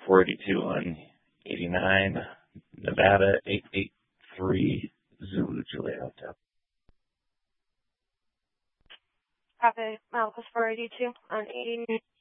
482 on 89, Nevada 883, Zulu Juliet Hotel. Copy, Malcus 482 on 89.